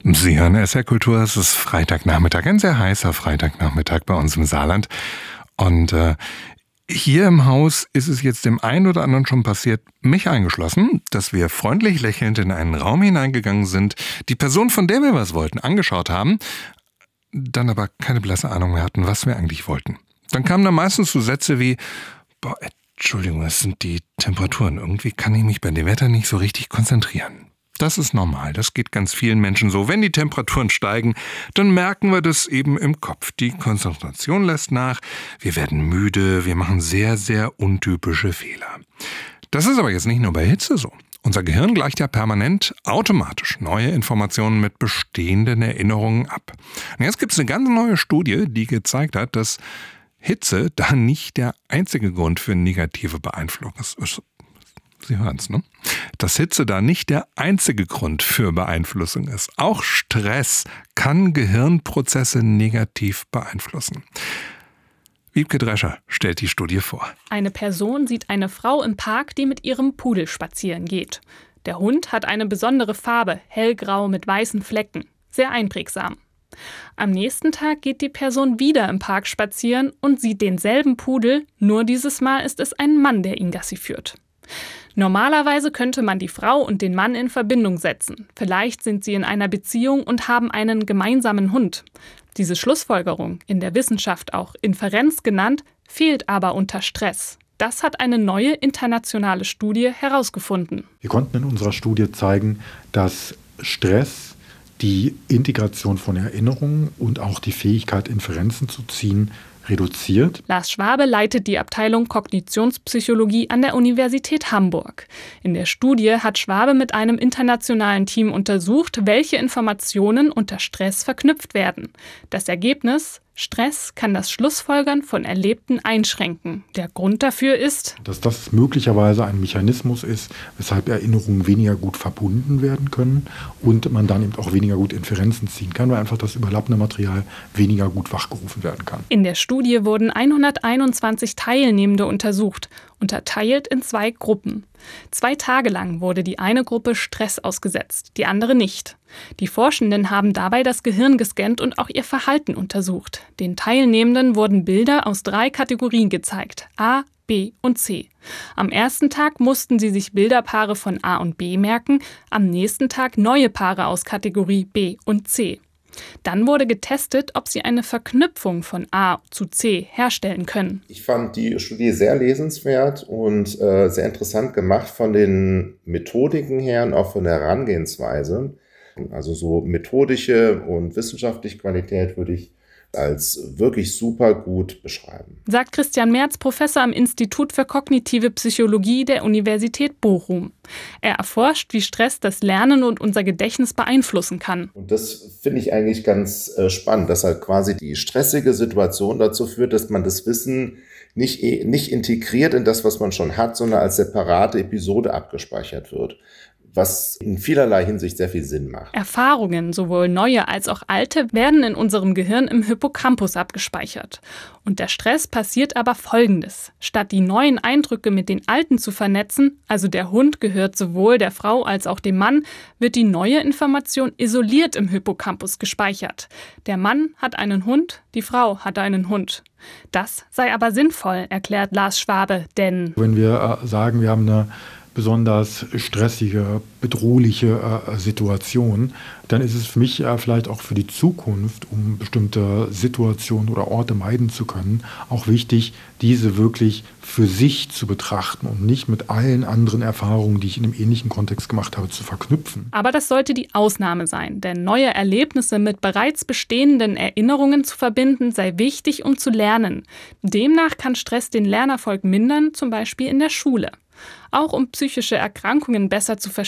Sie hören SR Kultur, es ist Freitagnachmittag, ein sehr heißer Freitagnachmittag bei uns im Saarland. Und hier im Haus ist es jetzt dem einen oder anderen schon passiert, mich eingeschlossen, dass wir freundlich lächelnd in einen Raum hineingegangen sind, die Person, von der wir was wollten, angeschaut haben, dann aber keine blasse Ahnung mehr hatten, was wir eigentlich wollten. Dann kamen da meistens so Sätze wie, Entschuldigung, das sind die Temperaturen, irgendwie kann ich mich bei dem Wetter nicht so richtig konzentrieren. Das ist normal, das geht ganz vielen Menschen so. Wenn die Temperaturen steigen, dann merken wir das eben im Kopf. Die Konzentration lässt nach, wir werden müde, wir machen sehr, sehr untypische Fehler. Das ist aber jetzt nicht nur bei Hitze so. Unser Gehirn gleicht ja permanent automatisch neue Informationen mit bestehenden Erinnerungen ab. Und jetzt gibt es eine ganz neue Studie, die gezeigt hat, dass Hitze da nicht der einzige Grund für negative Beeinflussung ist. Sie hören es, ne? Dass Hitze da nicht der einzige Grund für Beeinflussung ist. Auch Stress kann Gehirnprozesse negativ beeinflussen. Wiebke Drescher stellt die Studie vor. Eine Person sieht eine Frau im Park, die mit ihrem Pudel spazieren geht. Der Hund hat eine besondere Farbe, hellgrau mit weißen Flecken. Sehr einprägsam. Am nächsten Tag geht die Person wieder im Park spazieren und sieht denselben Pudel, nur dieses Mal ist es ein Mann, der ihn Gassi führt. Normalerweise könnte man die Frau und den Mann in Verbindung setzen. Vielleicht sind sie in einer Beziehung und haben einen gemeinsamen Hund. Diese Schlussfolgerung, in der Wissenschaft auch Inferenz genannt, fehlt aber unter Stress. Das hat eine neue internationale Studie herausgefunden. Wir konnten in unserer Studie zeigen, dass Stress die Integration von Erinnerungen und auch die Fähigkeit, Inferenzen zu ziehen, reduziert. Lars Schwabe leitet die Abteilung Kognitionspsychologie an der Universität Hamburg. In der Studie hat Schwabe mit einem internationalen Team untersucht, welche Informationen unter Stress verknüpft werden. Das Ergebnis: Stress kann das Schlussfolgern von Erlebten einschränken. Der Grund dafür ist, dass das möglicherweise ein Mechanismus ist, weshalb Erinnerungen weniger gut verbunden werden können und man dann eben auch weniger gut Inferenzen ziehen kann, weil einfach das überlappende Material weniger gut wachgerufen werden kann. In der Studie wurden 121 Teilnehmende untersucht, unterteilt in 2 Gruppen. 2 Tage lang wurde die eine Gruppe Stress ausgesetzt, die andere nicht. Die Forschenden haben dabei das Gehirn gescannt und auch ihr Verhalten untersucht. Den Teilnehmenden wurden Bilder aus 3 Kategorien gezeigt: A, B und C. Am ersten Tag mussten sie sich Bilderpaare von A und B merken, am nächsten Tag neue Paare aus Kategorie B und C. Dann wurde getestet, ob sie eine Verknüpfung von A zu C herstellen können. Ich fand die Studie sehr lesenswert und sehr interessant gemacht von den Methodiken her und auch von der Herangehensweise. Also so methodische und wissenschaftliche Qualität würde ich als wirklich super gut beschreiben. Sagt Christian Merz, Professor am Institut für kognitive Psychologie der Universität Bochum. Er erforscht, wie Stress das Lernen und unser Gedächtnis beeinflussen kann. Und das finde ich eigentlich ganz spannend, dass halt quasi die stressige Situation dazu führt, dass man das Wissen nicht integriert in das, was man schon hat, sondern als separate Episode abgespeichert wird, was in vielerlei Hinsicht sehr viel Sinn macht. Erfahrungen, sowohl neue als auch alte, werden in unserem Gehirn im Hippocampus abgespeichert. Und der Stress passiert aber Folgendes: Statt die neuen Eindrücke mit den alten zu vernetzen, also der Hund gehört sowohl der Frau als auch dem Mann, wird die neue Information isoliert im Hippocampus gespeichert. Der Mann hat einen Hund, die Frau hat einen Hund. Das sei aber sinnvoll, erklärt Lars Schwabe, denn wenn wir sagen, wir haben eine besonders stressige, bedrohliche Situation, dann ist es für mich vielleicht auch für die Zukunft, um bestimmte Situationen oder Orte meiden zu können, auch wichtig, diese wirklich für sich zu betrachten und nicht mit allen anderen Erfahrungen, die ich in einem ähnlichen Kontext gemacht habe, zu verknüpfen. Aber das sollte die Ausnahme sein, denn neue Erlebnisse mit bereits bestehenden Erinnerungen zu verbinden, sei wichtig, um zu lernen. Demnach kann Stress den Lernerfolg mindern, zum Beispiel in der Schule. Auch um psychische Erkrankungen besser zu verstehen,